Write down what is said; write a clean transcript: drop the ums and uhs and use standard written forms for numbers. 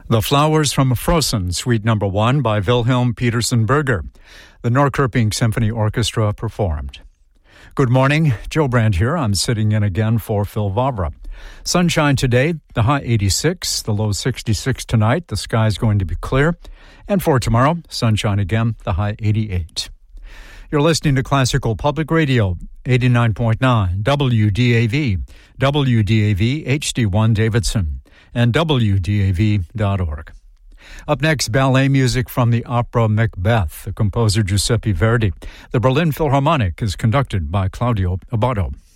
The Flowers from Frossen, Suite No. 1 by Wilhelm Petersen Berger. The Norrköping Symphony Orchestra performed. Good morning, Joe Brandt here. I'm sitting in again for Phil Vavra. Sunshine today, the high 86, the low 66 tonight. The sky's going to be clear. And for tomorrow, sunshine again, the high 88. You're listening to Classical Public Radio, 89.9 WDAV, WDAV HD1 Davidson, and WDAV.org. Up next, ballet music from the opera Macbeth, the composer Giuseppe Verdi. The Berlin Philharmonic is conducted by Claudio Abbado.